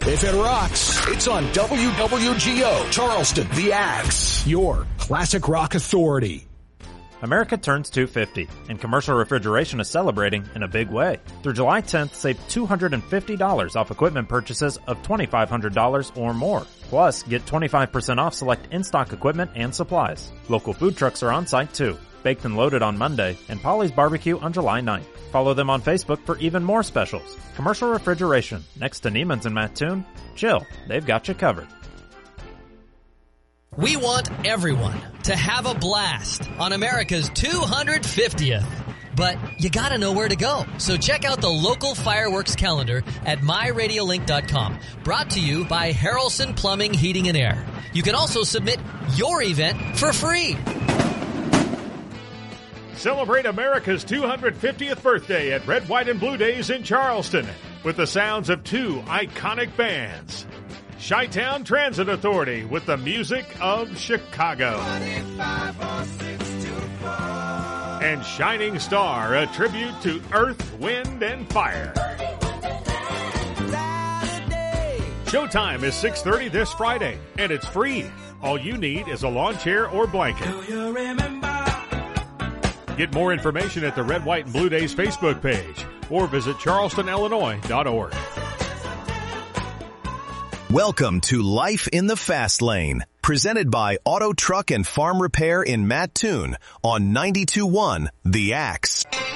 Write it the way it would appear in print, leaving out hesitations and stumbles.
If it rocks, it's on WWGO, Charleston, The Axe, your classic rock authority. America turns 250, and commercial refrigeration is celebrating in a big way. Through July 10th, save $250 off equipment purchases of $2,500 or more. Plus, get 25% off select in-stock equipment and supplies. Local food trucks are on site too. Baked and Loaded on Monday, and Polly's Barbecue on July 9th. Follow them on Facebook for even more specials. Commercial refrigeration, next to Neiman's and Mattoon. Chill, they've got you covered. We want everyone to have a blast on America's 250th. But you gotta know where to go. So check out the local fireworks calendar at myradiolink.com. Brought to you by Harrelson Plumbing, Heating and Air. You can also submit your event for free. Celebrate America's 250th birthday at Red, White, and Blue Days in Charleston with the sounds of two iconic bands. Chi-Town Transit Authority with the music of Chicago. And Shining Star, a tribute to Earth, Wind, and Fire. Showtime is 6:30 this Friday, and it's free. All you need is a lawn chair or blanket. Get more information at the Red, White, and Blue Days Facebook page or visit charlestonillinois.org. Welcome to Life in the Fast Lane, presented by Auto Truck and Farm Repair in Mattoon on 92.1 The Axe.